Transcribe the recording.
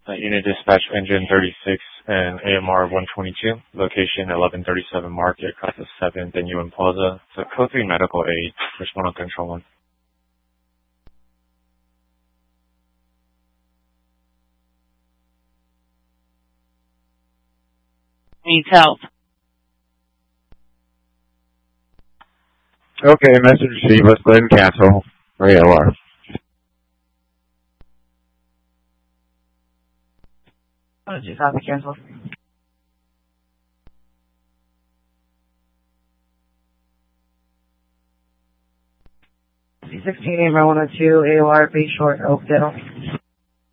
Unit Dispatch Engine 36 and AMR 122, location 1137 Market, Casa 7, Yuen Plaza. So code 3 medical aid, respond on control 1. Needs help. Okay, message received. Let's go ahead and cancel. AOR. Copy, cancel. 16 AMR 102, AOR, Bay Short, Oakdale.